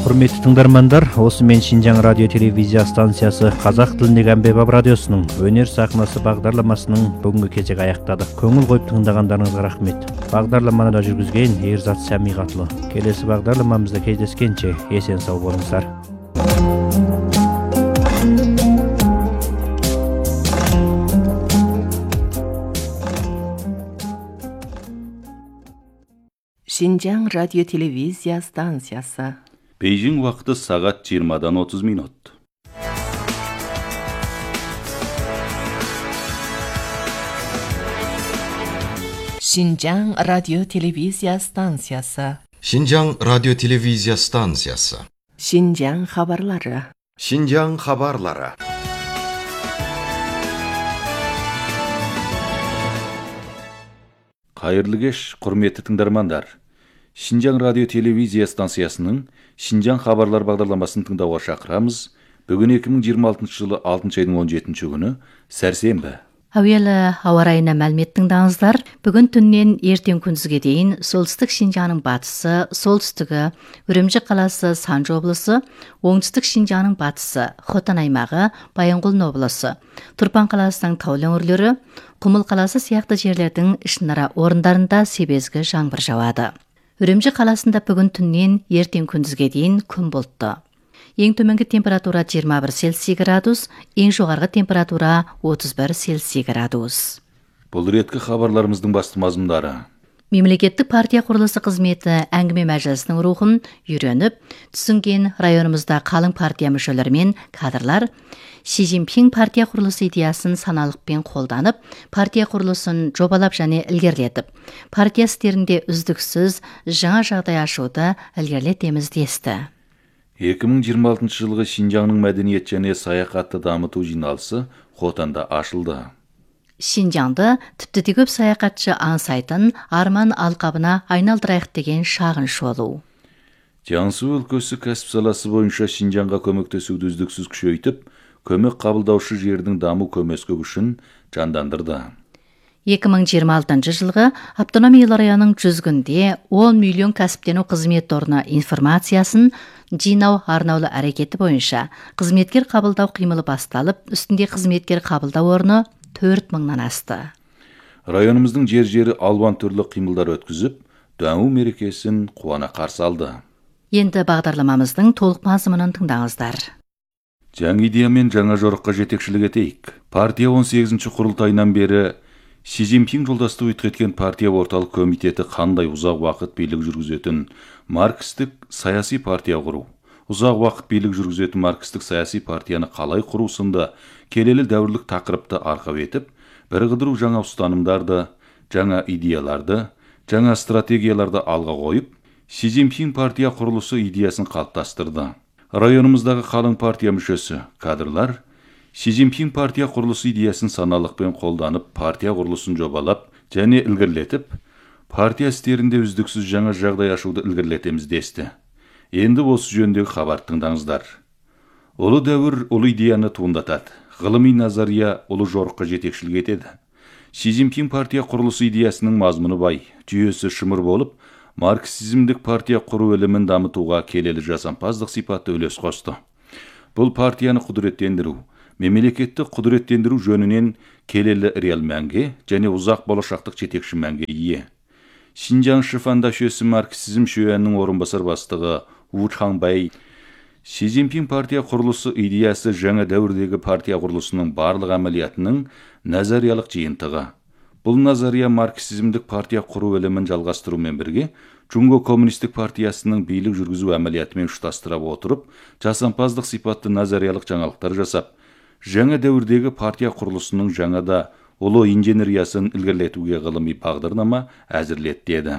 Құрметті тыңдармандар, осымен Шинжаң радио телевизия станциясы қазақ тіліндегі әмбебап радиосының өнер сахнасы бағдарламасының бүгінгі кезегі аяқтады. Көңіл қойып тыңдағандарыңызға рахмет. Бағдарламаны да жүргізген Ерзат Сәмиғатлы. Келесі бағдарламамызда кездескенше есен сау болыңыздар. Шинжаң радио телевизия станциясы. Бейжің уақыты сағат 20-дан 30 минут. Шинжаң радио телевизия станциясы. Шинжаң радио телевизия станциясы. Шинжаң хабарлары. Шинжаң хабарлары. Қайырлы кеш, құрметті тыңдармандар. Шинжаң радио телевизия станциясының Шинжаң хабарлар бағдарламасын тыңдауға шақырамыз. Бүгін 2026 жылы 6 айдың 17 күні, сәрсенбі. Әуелі ауа райына мәлімет тыңдаңыздар. Бүгін түннен ертең күндізге дейін солтүстік Шинжаңның батысы, солтүстігі, Үрімжі қаласы, Санжы облысы, оңтүстік Шинжаңның батысы, Хотан аймағы, Баянғол облысы, Тұрпан қаласының таулы өңірлері, Құмыл қаласы сияқты жерлердің ішінара орындарында себезгі жаңбыр жауады. Үрімжі қаласында бүгін түннен ертең күндізге дейін күн бұлтты. Ең төменгі температура 21 Цельсий градус, ең жоғарғы температура 31 Цельсий градус. Бұл реткі хабарларымыздың басты мазмұндары. Мемлекеттік партия құрылысы қызметі әңгіме мәжілісінің рухын үйреніп, түсінген районымызда қалың партия мүшелері мен кадрлар Си Цзиньпин партия құрылысы идеясын саналықпен қолданып, партия құрылысын жобалап және ілгерілетіп, партия істерінде үздіксіз жаңа жағдай ашуды ілгерілетеміз десті. 2026 жылғы Шинжаңның мәдениет және саяхатты дамыту жиналысы Хотанда ашылды. Шинжаңды тіпті көп саяхатшы аңсайтын арман алқабына айналдырайық деген шағын шолу. Jiangsu өлкөсі кәсіп саласы бойынша Шинжаңға көмектесуді үздіксіз күшейтіп, көмек қабылдаушы жердің даму көмескі күшін жандандырды. 2026 жылғы автономиялы районның 100 күнде 10 миллион кәсіптену қызмет орны информациясын жинау арнаулы әрекеті бойынша қызметкер қабылдау қимылы басталып, үстінде қызметкер қабылдау орны 4 мыңнан асты. Районымыздың жер-жері алуан түрлі қимылдар өткізіп, даму мерекесін қуана қарсы алды. Енді бағдарламамыздың толық мазмұнын тыңдаңыздар. Жаңа идея мен жаңа жорыққа жетекшілік етейік. Партия 18-ші құрылтайынан бері Си Цзиньпин жолдастық еткен партия орталық комитеті қандай ұзақ уақыт билік жүргізетін маркстік саяси партия құру, ұзақ уақыт билік жүргізетін маркстік саяси партияны қалай құру сынды келелі дәуірлік тақырыпты арқау етіп, біріктіру жаңа ұстанымдарды, жаңа идеяларды, жаңа стратегияларды алға қойып, Си Цзиньпин партия құрылысы идеясын қалыптастырды. Районымыздағы қалың партия мүшесі, кадрлар, Си Цзиньпин партия құрылысы идеясын саналықпен қолданып, партия құрылысын жобалап және ілгерілетіп, партия істерінде үздіксіз жаңа жағдай ашуды ілгерілетеміз десті. Енді осы жөндегі хабар тыңдаңыздар. Ұлы дәуір ұлы идеяны туындатады. Ғылыми назария ұлы жорыққа жетекшілік етеді. Си Цзиньпин партия құрылысы идеясының мазмұны бай, жүйесі шымыр болып, марксизмдік партия құру ілімін дамытуға келелі жасампаздық сипатты үлес қосты. Бұл партияны құдіреттендіру, мемлекетті құдіреттендіру жөнінен келелі реал мәнге және ұзақ болашақтық жетекші мәнге ие. Шинжаң шифандашесі марксизм шөйенінің орынбасар бастығы У Чаңбай, Си Цзиньпин партия құрылысы идеясы жаңа дәуірдегі партия құрылысының барлық әмәлиятының назариялық жиынтығы. Бұл назария марксизмдік партия құру ілімін жалғастырумен бірге, Джунго коммунистік партиясының билік жүргізу әмәлиятымен ұштастыра отырып, жасампаздық сипатты назариялық жаңалықтар жасап, жаңа дәуірдегі партия құрылысының жаңада ұлы инженериясын ілгерілетуге ғылыми бағдарлама әзірлетті деді.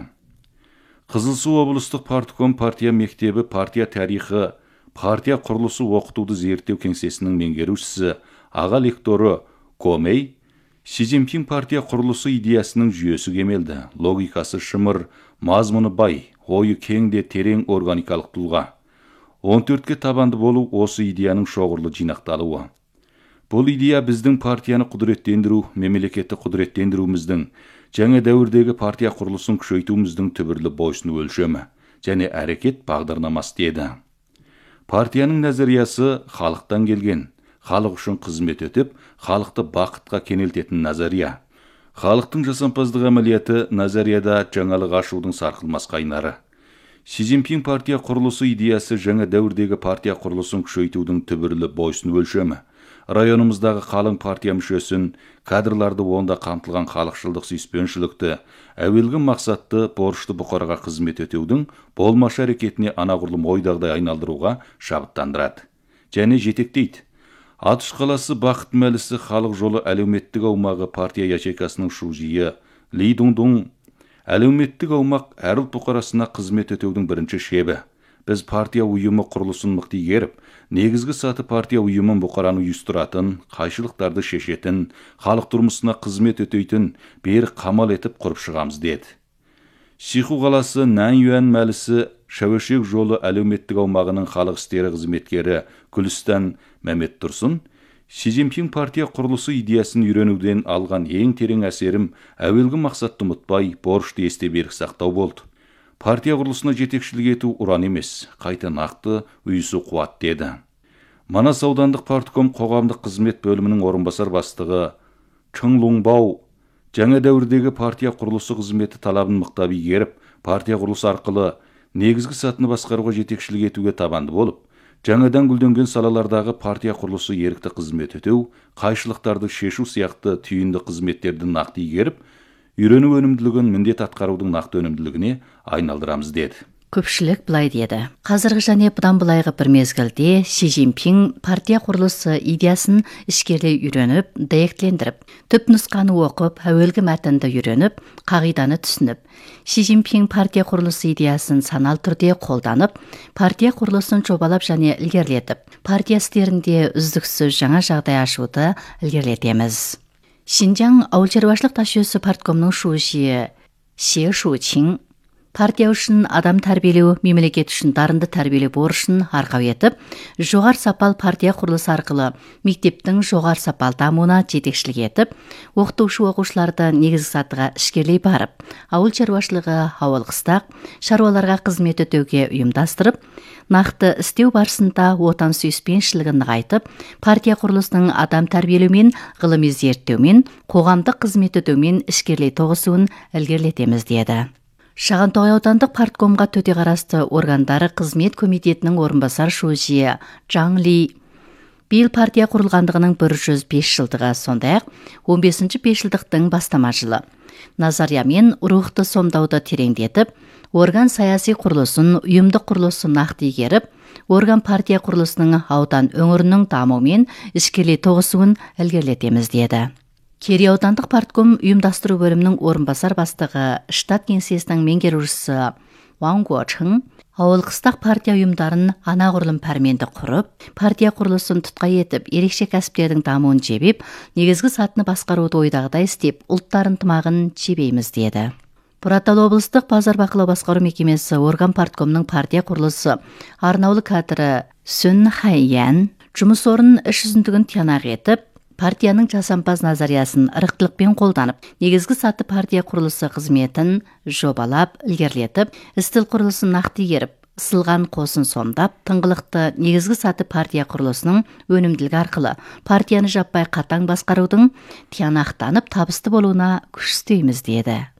Қызылсу облыстық партком партия мектебі партия тарихы, партия құрылысы оқытуды зерттеу кеңсесінің меңгерушісі, аға лекторы Комей, Си Цзиньпин партия құрылысы идеясының жүйесі кемелді, логикасы шымыр, мазмұны бай, ойы кең де терең органикалық тұлға. 14-ке табанды болу осы идеяның шоғырлы жинақталуы. Бұл идея біздің партияны құдіреттендіру, мемлекетті құдіреттендіруіміздің, жаңа дәуірдегі партия құрылысын күшейтуіміздің түбірлі бойсыну өлшемі және әрекет бағдарламасы деді. Партияның назариясы халықтан келген, халық үшін қызмет өтіп, халықты бақытқа кенелтетін назария. Халықтың жасампаздық әмәлияты назарияда жаңалық ашудың сарқылмас қайнары. Си Цзиньпин партия құрылысы идеясы жаңа дәуірдегі партия құрылысын күшейтудің түбірлі бойсын өлшемі. Районымыздағы қалың партия мүшесін, кадрларды онда қамтылған халықшылдық сүйіспеншілікті, әуелгі мақсатты борышты бұқараға қызмет өтеудің болмашы әрекетіне анағұрлым ойдағдай айналдыруға шабыттандырады. Және жетектейді. Атыш қаласы бақыт мәлісі халық жолы әлеуметтік аумағы партия ячейкасының шужиы Ли Дуңдуң әлеуметтік аумақ әр ұлт бұқарасына қызмет өтеудің бірінші шебі. Біз партия ұйымы құрылысын мықты игеріп, негізгі саты партия ұйымын бұқараны ұйыстыратын, қайшылықтарды шешетін, халық тұрмысына қызмет өтейтін, бері қамал етіп құрып шығамыз деді. Сиху қаласы Наньюан мәлісі Шәуешек жолы әлеуметтік аумағының халық істері қызметкері Күлістан Мәмет Тұрсын, Си Цзиньпин партия құрылысы идеясын үйренуден алған ең терең әсерім әуелгі мақсатты ұмытпай, борышты есте берік сақтау болды. Партия құрылысына жетекшілік ету ұран емес, қайта нақты ұйысу қуат деді. Манас аудандық партком қоғамдық қызмет бөлімінің орынбасар бастығы Чың Луңбау жаңа дәуірдегі партия құрылысы қызметі талабын мықтап игеріп, партия құрылысы арқылы негізгі сатыны басқаруға жетекшілік етуге табанды болып, жаңадан гүлденген салалардағы партия құрылысы ерікті қызмет өтеу, қайшылықтарды шешу сияқты түйінді қызметтерді нақты игеріп, үйрену өнімділігін міндет атқарудың нақты өнімділігіне айналдырамыз деді. Көпшілік былай деді. Қазіргі және бұдан былайғы бір мезгілде Си Цзиньпин партия құрылысы идеясын ішкерлей үйреніп, дәйектілендіріп, түп нұсқаны оқып, әуелгі мәтінді үйреніп, қағиданы түсініп, Си Цзиньпин партия құрылысы идеясын санал түрде қолданып, партия құрылысын жобалап және ілгерілетіп, партия істерінде үздіксіз жаңа жағдай ашуды ілгерілетеміз. Шинжаң ауыл шаруашылық тасжүйесі парткомның шужиі Се Шучин партия үшін адам тәрбиелеу, мемлекет үшін дарынды тәрбиелеу борышын арқау етіп, жоғар сапал партия құрылысы арқылы мектептің жоғар сапал дамуына жетекшілік етіп, оқушыларды негізгі сатыға ішкерлей барып, ауыл шаруашылығы ауыл қыстақ шаруаларға қызмет өтеуге ұйымдастырып, нақты істеу барысында отан сүйіспеншілігін нығайтып, партия құрылысының адам тәрбиелеумен, ғылыми зерттеумен, қоғамдық қызмет өтеумен ішкерлей тоғысуын ілгерілетеміз деді. Шағантоғай аудандық парткомға төте қарасты органдары қызмет комитетінің орынбасар шужиі Чжаң Ли биыл партия құрылғандығының 105 жылдығы, сондай-ақ 15-ші бесжылдықтың бастама жылы. Назариямен рухты сомдауды тереңдетіп, орган саяси құрылысын, ұйымдық құрылысын нақты игеріп, орган партия құрылысының аудан өңірінің дамуымен ішкерлей тоғысуын ілгерілетеміз деді. Кері аудандық партком ұйымдастыру бөлімінің орынбасар бастығы, штат кеңсесінің меңгерушісі Ван Гуочың ауыл қыстақ партия ұйымдарын анағұрлым пәрменді құрып, партия құрылысын тұтқа етіп, ерекше кәсіптердің дамуын жебеп, негізгі сатыны басқаруды ойдағыдай істеп, ұлттарын тымағын жебейміз деді. Бұратал облыстық базар бақылау басқару мекемесі орган парткомның партия құрылысы арнаулы кадры Сүн Хайян жұмыс орнын іс жүзіндігін тиянақ етіп, партияның жасампаз назариясын ырықтылықпен қолданып, негізгі саты партия құрылысы қызметін жобалап, ілгерілетіп, істіл құрылысын нақты игеріп, сылған қосын сомдап, тыңғылықты негізгі саты партия құрылысының өнімділігі арқылы партияны жаппай қатаң басқарудың тиянақтанып табысты болуына күш істейміз деді.